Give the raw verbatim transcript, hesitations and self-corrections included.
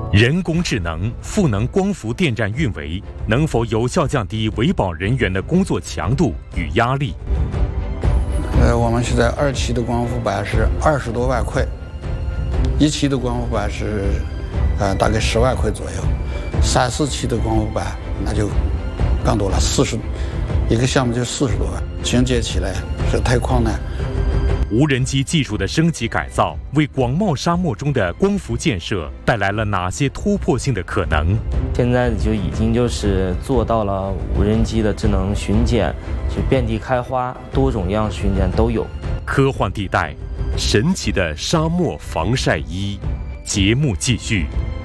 人工智能赋能光伏电站运维，能否有效降低维保人员的工作强度与压力？ 呃，我们现在二期的光伏板是二十多万块，一期的光伏板是呃大概十万块左右，三四期的光伏板那就更多了，四十一个项目就四十多万，承接起来是太困难。 无人机技术的升级改造，为广袤沙漠中的光伏建设带来了哪些突破性的可能？ 现在就已经就是做到了无人机的智能巡检，就遍地开花，多种样巡检都有。 科幻地带，神奇的沙漠防晒衣，节目继续。